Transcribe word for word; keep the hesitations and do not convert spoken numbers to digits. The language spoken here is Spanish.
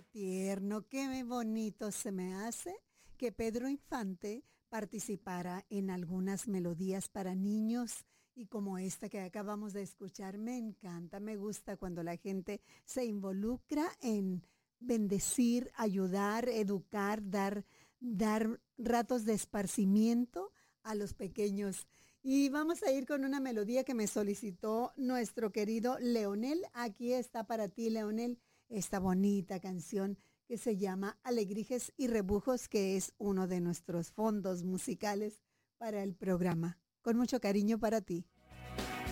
tierno, qué bonito se me hace que Pedro Infante participara en algunas melodías para niños y como esta que acabamos de escuchar. Me encanta, me gusta cuando la gente se involucra en bendecir, ayudar, educar, dar, dar ratos de esparcimiento a los pequeños. Y vamos a ir con una melodía que me solicitó nuestro querido Leonel. Aquí está para ti, Leonel, esta bonita canción que se llama Alegrijes y Rebujos, que es uno de nuestros fondos musicales para el programa. Con mucho cariño para ti.